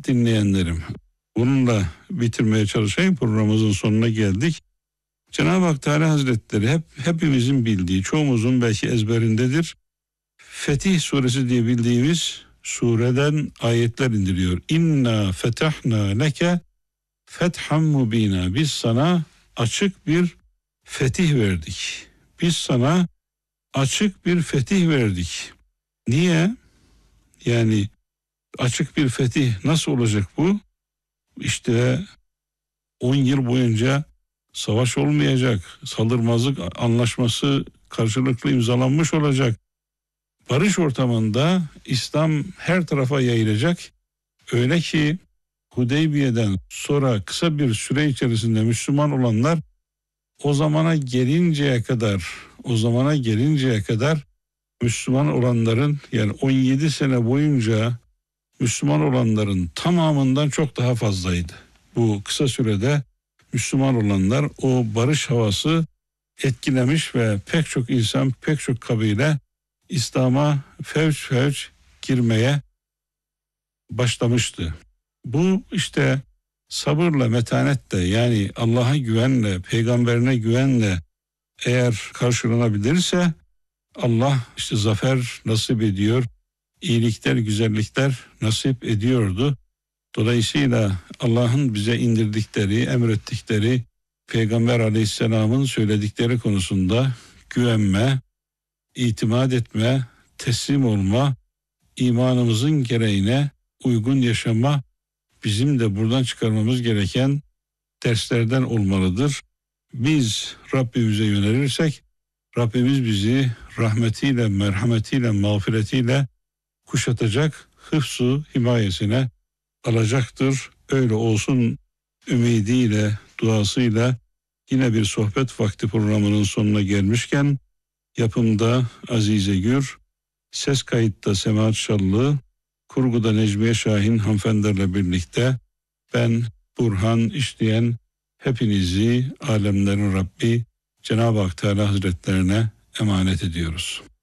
dinleyenlerim, bununla bitirmeye çalışayım, programımızın sonuna geldik. Cenab-ı Hak Teala Hazretleri hepimizin bildiği, çoğumuzun belki ezberindedir. Fetih Suresi diye bildiğimiz sureden ayetler indiriyor. İnna fetahna leke fethan mubina. Biz sana açık bir fetih verdik. Biz sana açık bir fetih verdik. Niye? Yani açık bir fetih nasıl olacak bu? İşte 10 yıl boyunca savaş olmayacak. Saldırmazlık anlaşması karşılıklı imzalanmış olacak. Barış ortamında İslam her tarafa yayılacak. Öyle ki Hudeybiye'den sonra kısa bir süre içerisinde Müslüman olanlar o zamana gelinceye kadar Müslüman olanların, yani 17 sene boyunca Müslüman olanların tamamından çok daha fazlaydı. Bu kısa sürede Müslüman olanlar o barış havası etkilemiş ve pek çok insan, pek çok kabile İslam'a fevç fevç girmeye başlamıştı. Bu işte sabırla, metanetle, yani Allah'a güvenle, peygamberine güvenle eğer karşılanabilirse Allah işte zafer nasip ediyor, iyilikler, güzellikler nasip ediyordu. Dolayısıyla Allah'ın bize indirdikleri, emrettikleri, Peygamber Aleyhisselam'ın söyledikleri konusunda güvenme, itimat etme, teslim olma, imanımızın gereğine uygun yaşama bizim de buradan çıkarmamız gereken derslerden olmalıdır. Biz Rabbimize yönelirsek Rabbimiz bizi rahmetiyle, merhametiyle, mağfiretiyle kuşatacak, hıfzu himayesine alacaktır. Öyle olsun ümidiyle, duasıyla yine bir sohbet vakti programının sonuna gelmişken yapımda Azize Gür, ses kayıtta Semahat Şallı, kurguda Necmiye Şahin hanımefendilerle birlikte ben Burhan İşleyen hepinizi alemlerin Rabbi Cenab-ı Hak Teala Hazretlerine emanet ediyoruz.